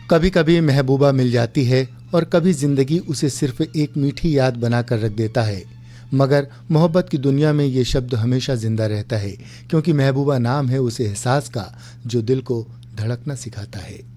कभी कभी महबूबा मिल जाती है और कभी जिंदगी उसे सिर्फ एक मीठी याद बनाकर रख देता है, मगर मोहब्बत की दुनिया में ये शब्द हमेशा जिंदा रहता है, क्योंकि महबूबा नाम है उस एहसास का जो दिल को धड़कना सिखाता है।